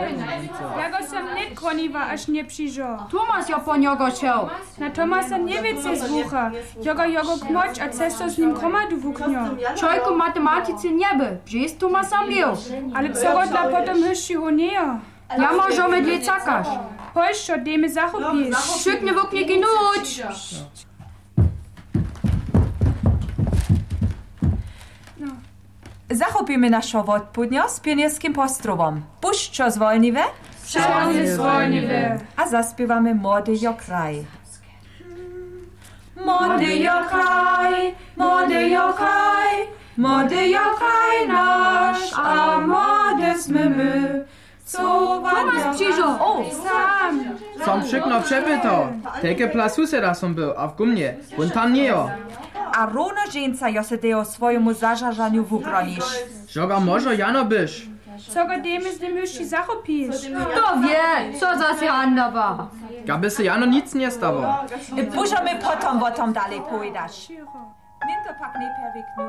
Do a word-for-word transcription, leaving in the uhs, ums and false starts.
Ja go sam net kroniła, aż nie przyjrzał. Tomas ja po niego chciał. Na Tomasa nie wiecie złucha. Jogo jogo kmoć, a cesto z nim gromadu wuknio. Czojku matematice nie by, że jest Tomas sam był. Ale co go dla potem hyszczy ho nie? Ja możemy dla cakasz. Polszo, demy zachopisz. Szyknie w oknie ginuć. Zachopimy naszą odpowiednio z pionierskim postrowom. Puszczo zwolniwe, Czarny zwolniwe. a zaśpiewamy Młody jo kraj. Młody jo kraj, młody jo kraj, młody jo kraj nasz, a młodysmy my. Co Tomas przyjrzał. O, Sam. Som všechno přebyto. Teke plasuse da som byl a v gumnie. Und tam neo. a równo żeńca jo se teo swojemu zażarzaniu wubronisz. Žoga možo Jano byš. Co go demy z tym hyszczy zachopisz. To wie, co za się andawa. Gaby se Jano nic nie stało. Możemy potem o tom dalej powiedać. Mięto pak nie perwiknu.